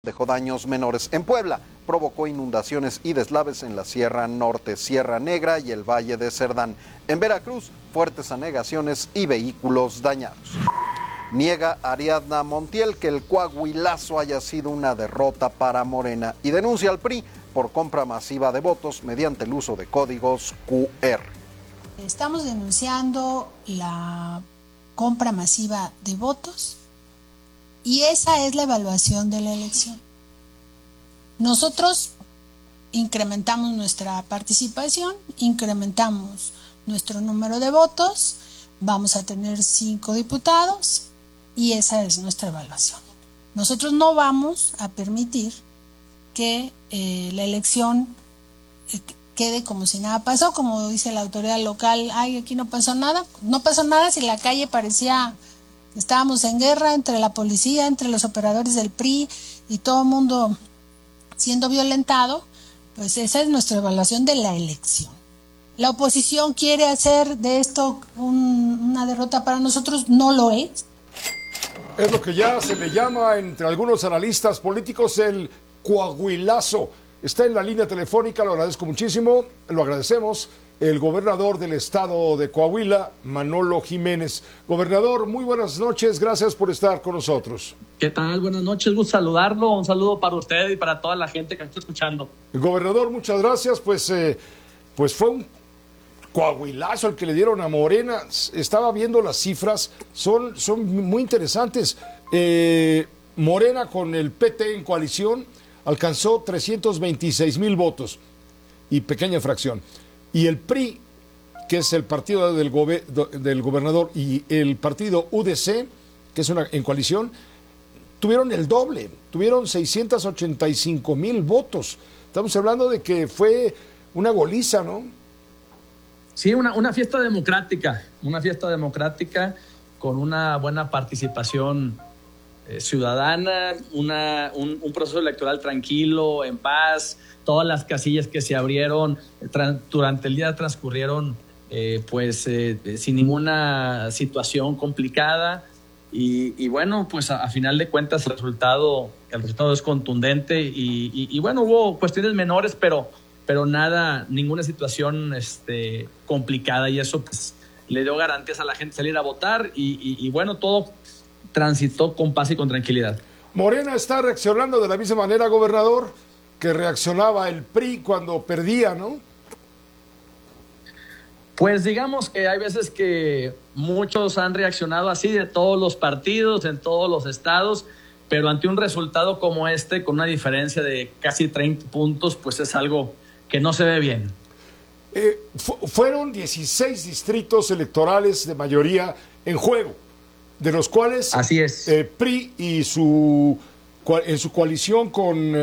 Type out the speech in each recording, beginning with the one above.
Dejó daños menores. En Puebla provocó inundaciones y deslaves en la Sierra Norte, Sierra Negra y el Valle de Cerdán. En Veracruz, fuertes anegaciones y vehículos dañados. Niega Ariadna Montiel que el Coahuilazo haya sido una derrota para Morena y denuncia al PRI por compra masiva de votos mediante el uso de códigos QR. Estamos denunciando la compra masiva de votos y esa es la evaluación de la elección. Nosotros incrementamos nuestra participación, incrementamos nuestro número de votos, vamos a tener 5 diputados y esa es nuestra evaluación. Nosotros no vamos a permitir que la elección quede como si nada pasó, como dice la autoridad local, ay, aquí no pasó nada si la calle parecía, estábamos en guerra entre la policía, entre los operadores del PRI y todo el mundo siendo violentado. Pues esa es nuestra evaluación de la elección. La oposición quiere hacer de esto una derrota para nosotros, no lo es. Es lo que ya se le llama entre algunos analistas políticos el Coahuilazo. Está en la línea telefónica, lo agradezco muchísimo, lo agradecemos, el gobernador del estado de Coahuila, Manolo Jiménez. Gobernador, muy buenas noches, gracias por estar con nosotros. ¿Qué tal? Buenas noches, gusto saludarlo, un saludo para usted y para toda la gente que está escuchando. Gobernador, muchas gracias, pues fue un Coahuilazo el que le dieron a Morena. Estaba viendo las cifras, son muy interesantes. Morena con el PT en coalición alcanzó 326,000 votos y pequeña fracción. Y el PRI, que es el partido del gobernador, y el partido UDC, que es en coalición, tuvieron el doble, tuvieron 685,000 votos. Estamos hablando de que fue una goliza, ¿no? Sí, una fiesta democrática con una buena participación ciudadana, un proceso electoral tranquilo, en paz. Todas las casillas que se abrieron durante el día transcurrieron sin ninguna situación complicada y bueno, pues a final de cuentas el resultado es contundente y bueno, hubo cuestiones menores, pero nada, ninguna situación complicada y eso pues le dio garantías a la gente salir a votar y bueno, todo transitó con paz y con tranquilidad. Morena está reaccionando de la misma manera, gobernador, que reaccionaba el PRI cuando perdía, ¿no? Pues digamos que hay veces que muchos han reaccionado así de todos los partidos, en todos los estados, pero ante un resultado como este, con una diferencia de casi 30 puntos, pues es algo que no se ve bien. Fueron 16 distritos electorales de mayoría en juego, de los cuales así es. PRI y en su coalición con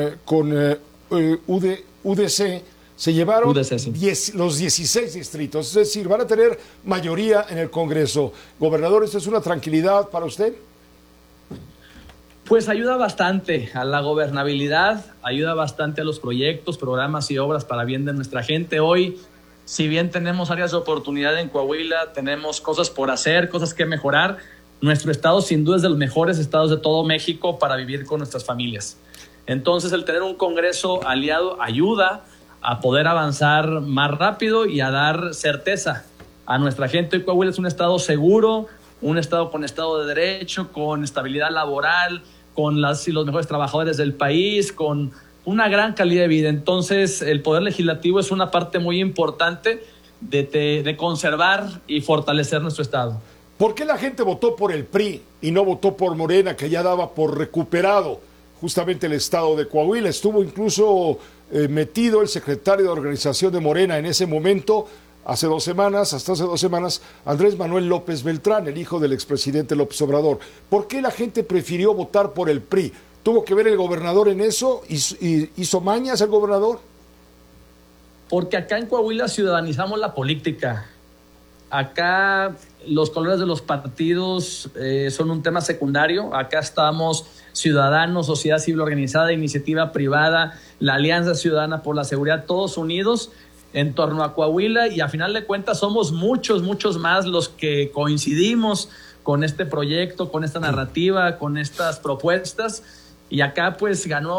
UDC se llevaron los 16 distritos, es decir, van a tener mayoría en el Congreso. Gobernador, ¿esto es una tranquilidad para usted? Pues ayuda bastante a la gobernabilidad, ayuda bastante a los proyectos, programas y obras para bien de nuestra gente. Hoy, si bien tenemos áreas de oportunidad en Coahuila, tenemos cosas por hacer, cosas que mejorar, nuestro estado sin duda es de los mejores estados de todo México para vivir con nuestras familias. Entonces, el tener un Congreso aliado ayuda a poder avanzar más rápido y a dar certeza a nuestra gente. Hoy Coahuila es un estado seguro, un estado con estado de derecho, con estabilidad laboral, con los mejores trabajadores del país, con una gran calidad de vida. Entonces, el Poder Legislativo es una parte muy importante de conservar y fortalecer nuestro estado. ¿Por qué la gente votó por el PRI y no votó por Morena, que ya daba por recuperado justamente el estado de Coahuila? Estuvo incluso metido el secretario de organización de Morena en ese momento, hasta hace 2 semanas, Andrés Manuel López Beltrán, el hijo del expresidente López Obrador. ¿Por qué la gente prefirió votar por el PRI? ¿Tuvo que ver el gobernador en eso? ¿Hizo mañas el gobernador? Porque acá en Coahuila ciudadanizamos la política. Acá los colores de los partidos son un tema secundario. Acá estamos ciudadanos, sociedad civil organizada, iniciativa privada, la Alianza Ciudadana por la Seguridad, todos unidos en torno a Coahuila y a final de cuentas somos muchos más los que coincidimos con este proyecto, con esta narrativa, con estas propuestas Y acá pues ganó